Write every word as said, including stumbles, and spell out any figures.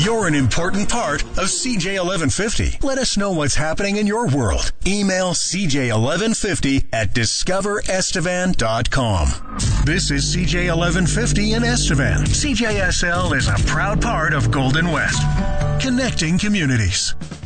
You're an important part of C J eleven fifty. Let us know what's happening in your world. Email C J eleven fifty at discover estevan dot com. This is C J eleven fifty in Estevan. C J S L is a proud part of Golden West, connecting communities.